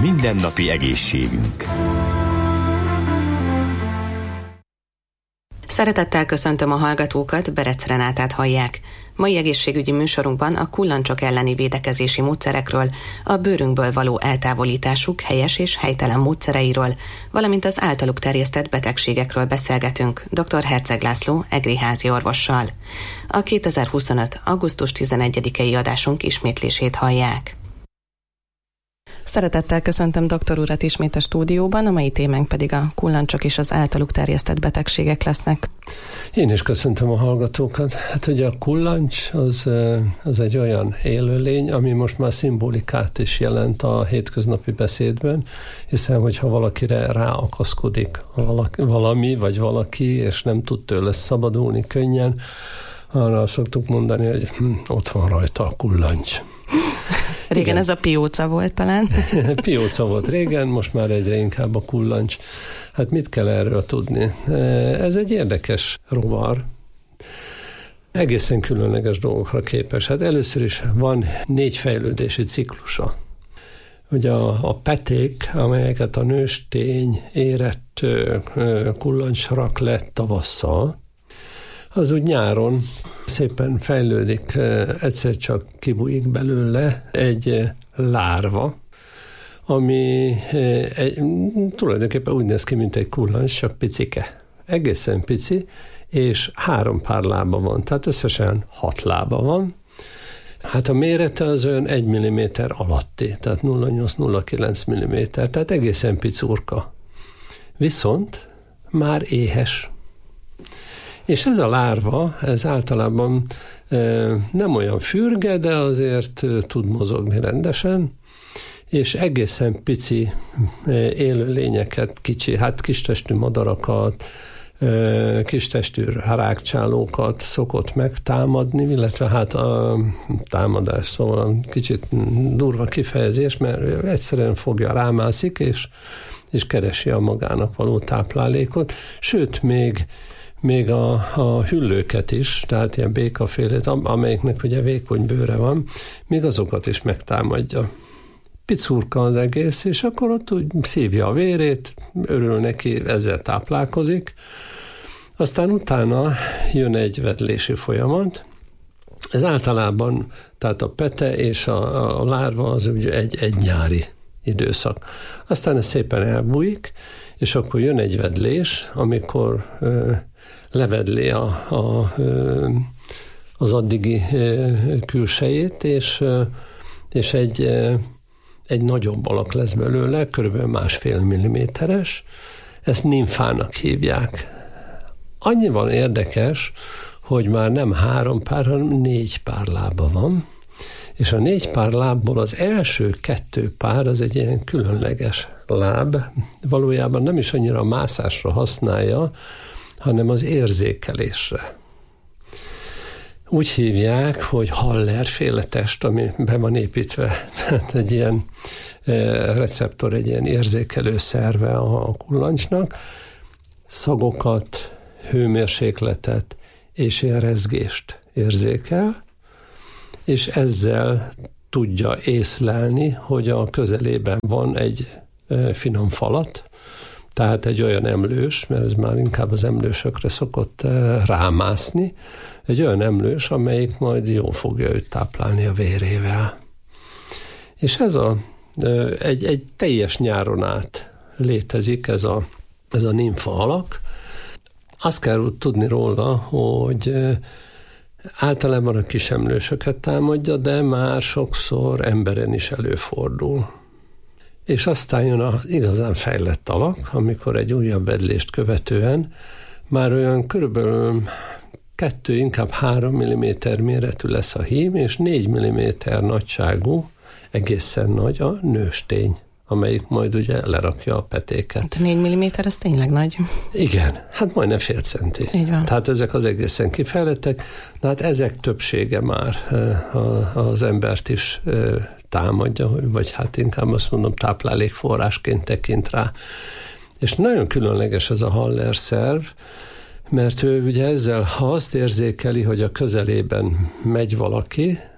mindennapi egészségünk. Szeretettel köszöntöm a hallgatókat, Berec Renátát hallják. Mai egészségügyi műsorunkban a kullancsok elleni védekezési módszerekről, a bőrünkből való eltávolításuk helyes és helytelen módszereiről, valamint az általuk terjesztett betegségekről beszélgetünk dr. Herceg László egriházi orvossal. A 2025. augusztus 11-i adásunk ismétlését hallják. Szeretettel köszöntöm doktor urat ismét a stúdióban, a mai témánk pedig a kullancsok és az általuk terjesztett betegségek lesznek. Én is köszöntöm a hallgatókat. Hát ugye a kullancs az egy olyan élőlény, ami most már szimbolikát is jelent a hétköznapi beszédben, hiszen hogyha valakire ráakaszkodik valami vagy valaki, és nem tud tőle szabadulni könnyen, arra szoktuk mondani, hogy ott van rajta a kullancs. Régen igen. Ez a pióca volt talán. Pióca volt régen, most már egyre inkább a kullancs. Hát mit kell erről tudni? Ez egy érdekes rovar. Egészen különleges dolgokra képes. Hát először is van 4 fejlődési ciklusa. Ugye a peték, amelyeket a nőstény érett kullancs rak le tavasszal, az úgy nyáron szépen fejlődik, egyszer csak kibújik belőle egy lárva, ami tulajdonképpen úgy néz ki, mint egy kullancs, csak picike. Egészen pici, és 3 pár lába van, tehát összesen 6 lába van. Hát a mérete az olyan 1 mm alatti, tehát 0,8-0,9 mm, tehát egészen picurka. Viszont már éhes. És ez a lárva, ez általában nem olyan fürge, de azért tud mozogni rendesen, és egészen pici élőlényeket, kistestű madarakat, kistestű rágcsálókat szokott megtámadni, illetve hát a támadás, szóval kicsit durva kifejezés, mert egyszerűen fogja, rámászik, és keresi a magának való táplálékot, sőt, még a hüllőket is, tehát ilyen békafélét, amelyiknek ugye vékony bőre van, még azokat is megtámadja. Picurka az egész, és akkor ott úgy szívja a vérét, örül neki, ezzel táplálkozik. Aztán utána jön egy vedlési folyamat. Ez általában, tehát a pete és a lárva az ugye egy nyári időszak. Aztán ez szépen elbújik, és akkor jön egy vedlés, amikor levedli az addigi külsejét, és egy nagyobb alak lesz belőle, körülbelül 1,5 milliméteres. Ezt nimfának hívják. Annyival érdekes, hogy már nem 3 pár, hanem 4 pár lába van, és a 4 pár lábból az első 2 pár az egy ilyen különleges láb, valójában nem is annyira a mászásra használja, hanem az érzékelésre. Úgy hívják, hogy Haller-féle test, ami be van építve, egy ilyen receptor, egy ilyen érzékelő szerve a kullancsnak, szagokat, hőmérsékletet és ilyen rezgést érzékel, és ezzel tudja észlelni, hogy a közelében van egy finom falat, tehát egy olyan emlős, mert ez már inkább az emlősökre szokott rámászni, egy olyan emlős, amelyik majd jól fogja őt táplálni a vérével. És ez egy teljes nyáron át létezik ez a nimfa alak. Azt kell tudni róla, hogy általában a kis emlősöket támadja, de már sokszor emberen is előfordul. És aztán jön az igazán fejlett alak, amikor egy újabb vedlést követően már olyan körülbelül 2, inkább 3 mm méretű lesz a hím, és 4 mm nagyságú, egészen nagy a nőstény, amelyik majd ugye lerakja a petéket. 4 mm az tényleg nagy. Igen, hát majdnem fél centi. Így van. Tehát ezek az egészen kifejlettek, de hát ezek többsége már az embert is támadja, vagy hát inkább azt mondom táplálékforrásként tekint rá. És nagyon különleges ez a Haller szerv, mert ő ugye ezzel, ha azt érzékeli, hogy a közelében megy valaki,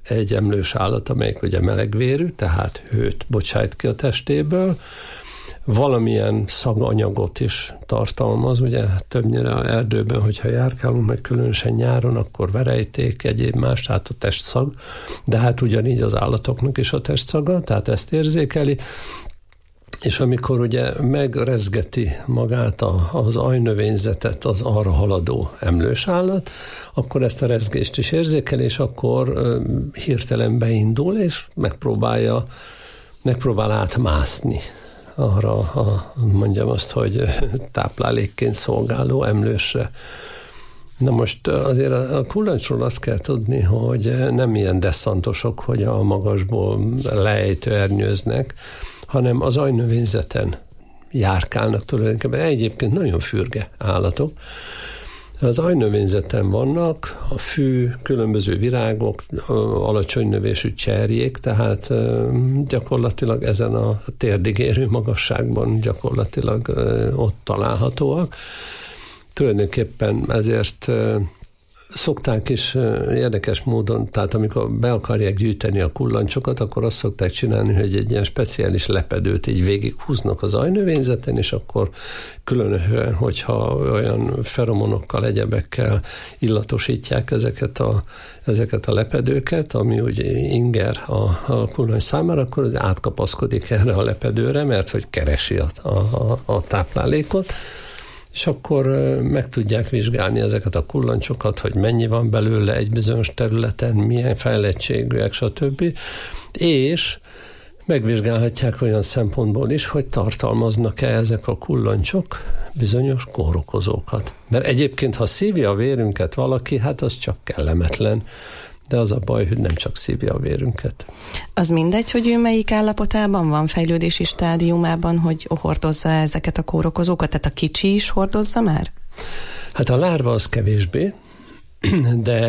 egy emlős állat, amelyik ugye melegvérű, tehát hőt bocsájt ki a testéből, valamilyen szaganyagot is tartalmaz, ugye többnyire az erdőben, hogyha járkálunk, meg különösen nyáron, akkor verejték, egyéb más, tehát a testszag, de hát ugyanígy az állatoknak is a testszaga, tehát ezt érzékeli, és amikor ugye megrezgeti magát az ajnövényzetet az arra haladó emlős állat, akkor ezt a rezgést is érzékel, és akkor hirtelen beindul, és megpróbál átmászni arra mondjam azt, hogy táplálékként szolgáló emlősre. Na most azért a kullancsról azt kell tudni, hogy nem ilyen desszantosok, hogy a magasból lejtőernyőznek, hanem az ajnövényzeten járkálnak tulajdonképpen. Egyébként nagyon fürge állatok. Az ajnövényzeten vannak a fű, különböző virágok, alacsony növésű cserjék, tehát gyakorlatilag ezen a térdig érő magasságban gyakorlatilag ott találhatóak. Tulajdonképpen ezért szokták is érdekes módon, tehát amikor be akarják gyűjteni a kullancsokat, akkor azt szokták csinálni, hogy egy ilyen speciális lepedőt így végighúznak az ajnövényzeten, és akkor különösen, hogyha olyan feromonokkal, egyebekkel illatosítják ezeket a lepedőket, ami úgy inger a kullancs számára, akkor az átkapaszkodik erre a lepedőre, mert hogy keresi a táplálékot, és akkor meg tudják vizsgálni ezeket a kullancsokat, hogy mennyi van belőle egy bizonyos területen, milyen fejlettségűek, stb. És megvizsgálhatják olyan szempontból is, hogy tartalmaznak-e ezek a kullancsok bizonyos kórokozókat. Mert egyébként, ha szívja a vérünket valaki, hát az csak kellemetlen. De az a baj, hogy nem csak szívja a vérünket. Az mindegy, hogy ő melyik állapotában van, fejlődési stádiumában, hogy hordozza ezeket a kórokozókat? Tehát a kicsi is hordozza már? Hát a lárva az kevésbé, de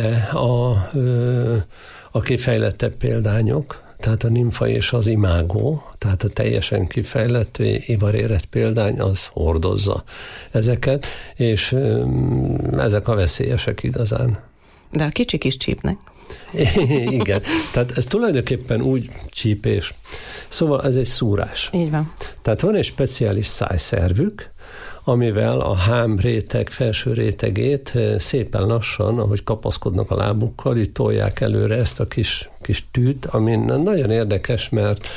a kifejlettebb példányok, tehát a nimfa és az imágó, tehát a teljesen kifejlett, ivarérett példány, az hordozza ezeket, és ezek a veszélyesek igazán. De a kicsik is csípnek. Igen, tehát ez tulajdonképpen úgy csípés. Szóval ez egy szúrás. Így van. Tehát van egy speciális szájszervük, amivel a hám réteg felső rétegét szépen lassan, ahogy kapaszkodnak a lábukkal, így tolják előre ezt a kis tűt, ami nagyon érdekes, mert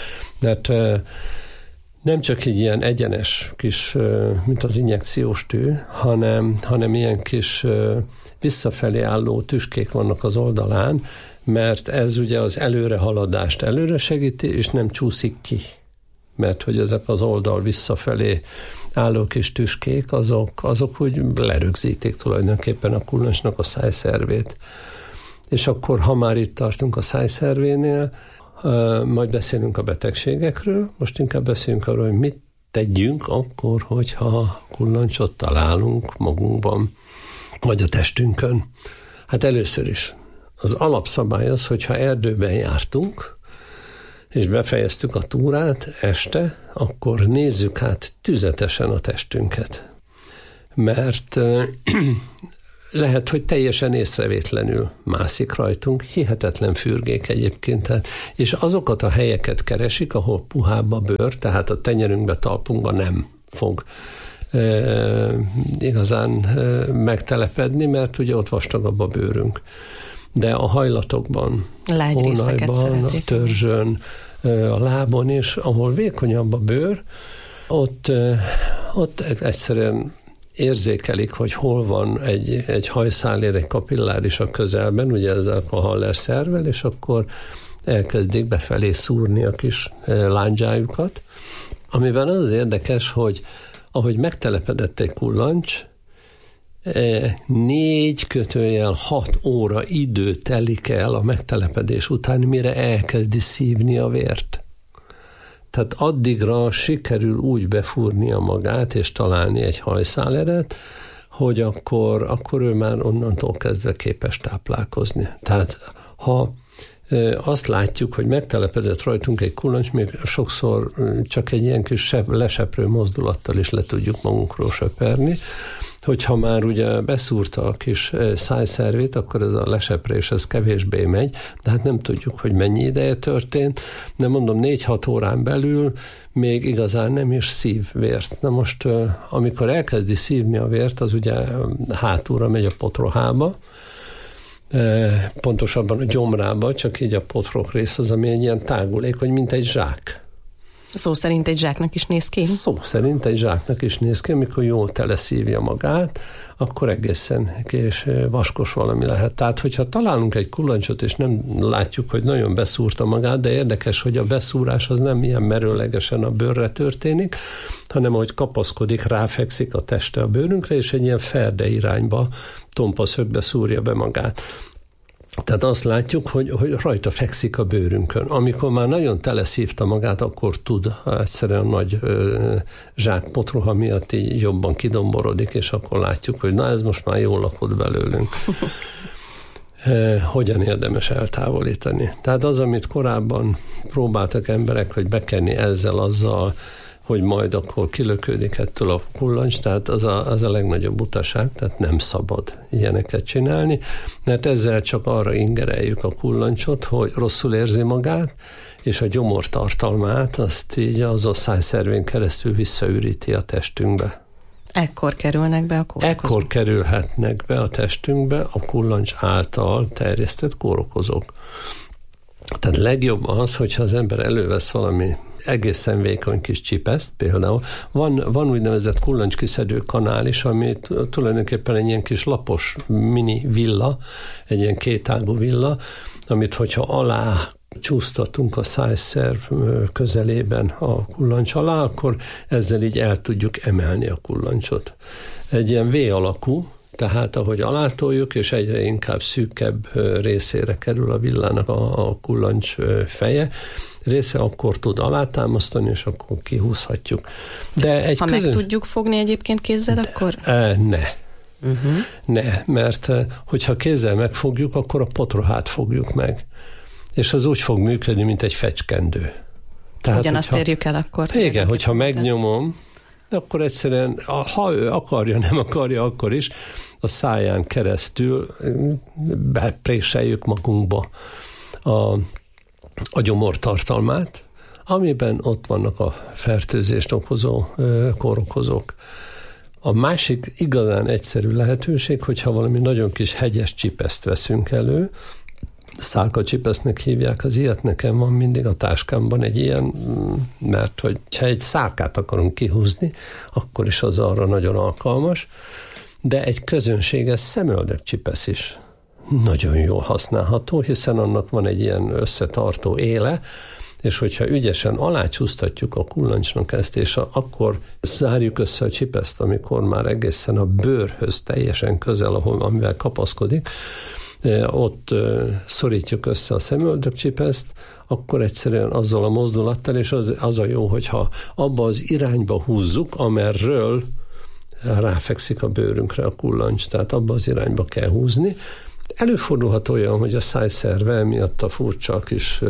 nem csak egy ilyen egyenes kis, mint az injekciós tű, hanem ilyen kis visszafelé álló tüskék vannak az oldalán, mert ez ugye az előrehaladást előre segíti, és nem csúszik ki. Mert hogy ezek az oldal visszafelé álló kis tüskék, azok úgy lerögzítik tulajdonképpen a kullancsnak a szájszervét. És akkor, ha már itt tartunk a szájszervénél, majd beszélünk a betegségekről, most inkább beszélünk arról, hogy mit tegyünk akkor, hogyha kullancsot találunk magunkban, vagy a testünkön. Hát először is az alapszabály az, hogyha erdőben jártunk, és befejeztük a túrát este, akkor nézzük át tüzetesen a testünket. Mert lehet, hogy teljesen észrevétlenül mászik rajtunk, hihetetlen fürgék egyébként. Tehát, és azokat a helyeket keresik, ahol puhább a bőr, tehát a tenyerünkbe, talpunkba nem fog igazán megtelepedni, mert ugye ott vastagabb a bőrünk. De a hajlatokban, hónajban, a törzsön, a lábon is, ahol vékonyabb a bőr, ott egyszerűen érzékelik, hogy hol van egy hajszálér, egy kapilláris a közelben, ugye ezzel a Haller szervvel, és akkor elkezdik befelé szúrni a kis lándzsájukat, amiben az érdekes, hogy ahogy megtelepedett egy kullancs, 4-6 óra idő telik el a megtelepedés után, mire elkezdi szívni a vért. Tehát addigra sikerül úgy befúrnia magát, és találni egy hajszáleret, hogy akkor ő már onnantól kezdve képes táplálkozni. Tehát ha azt látjuk, hogy megtelepedett rajtunk egy kullancs, még sokszor csak egy ilyen kis leseprő mozdulattal is le tudjuk magunkról söperni, hogyha már ugye beszúrta a kis szájszervét, akkor ez a leseprés ez kevésbé megy, de hát nem tudjuk, hogy mennyi ideje történt, de mondom 4-6 órán belül még igazán nem is szív vért. Na most, amikor elkezdi szívni a vért, az ugye hátulra megy a potrohába, pontosabban a gyomrába, csak így a potrok rész az, ami egy ilyen tágulékony, mint egy zsák. Szó szerint egy zsáknak is néz ki? Szó szerint egy zsáknak is néz ki, amikor jól teleszívja magát, akkor egészen és vaskos valami lehet. Tehát, hogyha találunk egy kullancsot, és nem látjuk, hogy nagyon beszúrta magát, de érdekes, hogy a beszúrás az nem ilyen merőlegesen a bőrre történik, hanem ahogy kapaszkodik, ráfekszik a teste a bőrünkre, és egy ilyen ferde irányba, tompa szögbe szúrja be magát. Tehát azt látjuk, hogy rajta fekszik a bőrünkön. Amikor már nagyon teleszívta magát, akkor tud egyszerűen nagy zsákpotroha miatt így jobban kidomborodik, és akkor látjuk, hogy na ez most már jól lakott belőlünk. Hogyan érdemes eltávolítani? Tehát az, amit korábban próbáltak emberek, hogy bekenni ezzel, azzal, hogy majd akkor kilökődik ettől a kullancs, tehát az a legnagyobb butaság, tehát nem szabad ilyeneket csinálni, mert ezzel csak arra ingereljük a kullancsot, hogy rosszul érzi magát, és a gyomor tartalmát azt így az a szájszervén keresztül visszaüríti a testünkbe. Ekkor kerülnek be a kórokozók? Ekkor kerülhetnek be a testünkbe a kullancs által terjesztett kórokozók. Tehát legjobb az, hogyha az ember elővesz valami egészen vékony kis csipeszt, például van úgynevezett kullancs-kiszedő kanál is, ami tulajdonképpen egy ilyen kis lapos mini villa, egy ilyen kétágú villa, amit hogyha alá csúsztatunk a szájszerv közelében a kullancs alá, akkor ezzel így el tudjuk emelni a kullancsot. Egy ilyen V-alakú, tehát ahogy alátoljuk, és egyre inkább szűkebb részére kerül a villának a kullancs feje, része akkor tud alátámasztani, és akkor kihúzhatjuk. De egy meg tudjuk fogni egyébként kézzel, akkor? Ne, mert hogyha kézzel megfogjuk, akkor a potrohát fogjuk meg. És az úgy fog működni, mint egy fecskendő. Tehát, ugyanazt érjük el akkor. Igen, hogyha megnyomom, akkor egyszerűen, ha ő akarja, nem akarja, akkor is a száján keresztül bepréseljük magunkba a gyomortartalmát, amiben ott vannak a fertőzést okozó kórokozók. A másik igazán egyszerű lehetőség, hogyha valami nagyon kis hegyes csipeszt veszünk elő, szálkacsipesznek hívják az ilyet, nekem van mindig a táskámban egy ilyen, mert hogyha egy szálkát akarunk kihúzni, akkor is az arra nagyon alkalmas, de egy közönséges szemöldökcsipesz is nagyon jól használható, hiszen annak van egy ilyen összetartó éle, és hogyha ügyesen alácsúsztatjuk a kullancsnak ezt, és akkor zárjuk össze a csipeszt, amikor már egészen a bőrhöz teljesen közel, amivel kapaszkodik, ott szorítjuk össze a szemöldökcsipeszt, akkor egyszerűen azzal a mozdulattal, és az a jó, hogyha abba az irányba húzzuk, amerről ráfekszik a bőrünkre a kullancs, tehát abba az irányba kell húzni. Előfordulhat olyan, hogy a szájszerve miatt a furcsa kis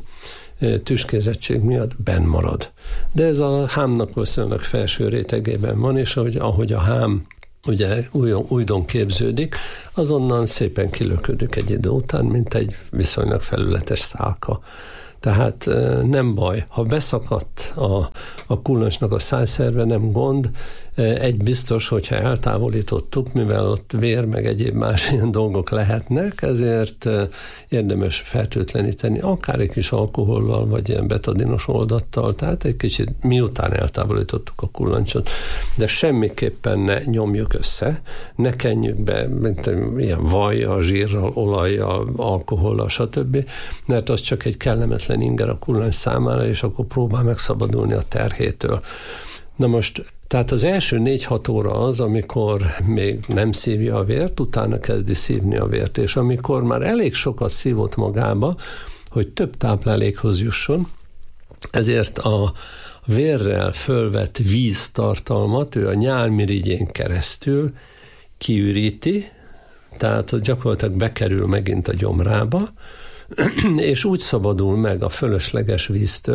tüskézettség miatt benn marad. De ez a hámnak viszonylag felső rétegében van, és ahogy a hám ugye újdon képződik, azonnan szépen kilöködik egy idő után, mint egy viszonylag felületes szálka. Tehát nem baj, ha beszakadt a kullancsnak a szájszerve, nem gond. Egy biztos, hogyha eltávolítottuk, mivel ott vér, meg egyéb más ilyen dolgok lehetnek, ezért érdemes fertőtleníteni, akár egy kis alkohollal, vagy ilyen betadinos oldattal, tehát egy kicsit miután eltávolítottuk a kullancsot. De semmiképpen ne nyomjuk össze, ne kenjük be, mint ilyen vajjal, zsírral, olajjal, alkohollal, stb., mert az csak egy kellemetlen inger a kullancs számára, és akkor próbál megszabadulni a terhétől. Na most, tehát az első 4-6 óra az, amikor még nem szívja a vért, utána kezdi szívni a vért, és amikor már elég sokat szívott magába, hogy több táplálékhoz jusson, ezért a vérrel fölvett víztartalmat ő a nyálmirigyén keresztül kiüríti, tehát gyakorlatilag bekerül megint a gyomrába, és úgy szabadul meg a fölösleges víztől,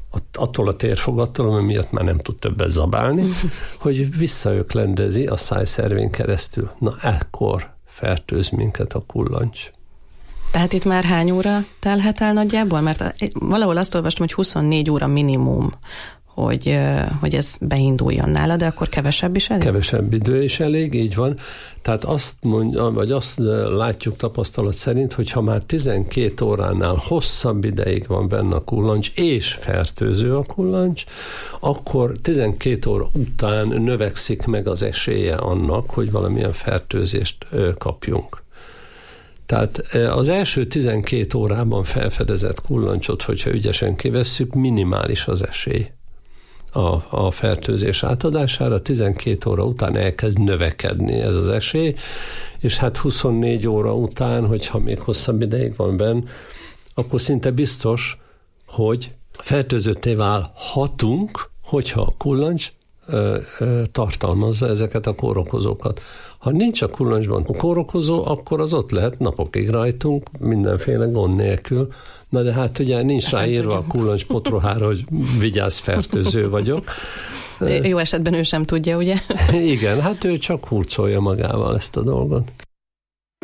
attól a térfogattól, ami miatt már nem tud többet zabálni, hogy visszaöklendezi a szájszervén keresztül. Na, ekkor fertőz minket a kullancs. Tehát itt már hány óra telhet el nagyjából? Mert valahol azt olvastam, hogy 24 óra minimum, hogy ez beinduljon nála, de akkor kevesebb is elég? Kevesebb idő is elég, így van. Tehát azt látjuk tapasztalat szerint, hogy ha már 12 óránál hosszabb ideig van benne a kullancs, és fertőző a kullancs, akkor 12 óra után növekszik meg az esélye annak, hogy valamilyen fertőzést kapjunk. Tehát az első 12 órában felfedezett kullancsot, hogyha ügyesen kivesszük, minimális az esély a fertőzés átadására, 12 óra után elkezd növekedni ez az esély, és hát 24 óra után, hogyha még hosszabb ideig van benn, akkor szinte biztos, hogy fertőzötté válhatunk, hogyha a kullancs tartalmazza ezeket a kórokozókat. Ha nincs a kullancsban kórokozó, akkor az ott lehet napokig rajtunk, mindenféle gond nélkül. Na de hát ugye nincs ráírva a kullancs potrohára, hogy vigyázz, fertőző vagyok. Jó esetben ő sem tudja, ugye? Igen, hát ő csak hurcolja magával ezt a dolgot.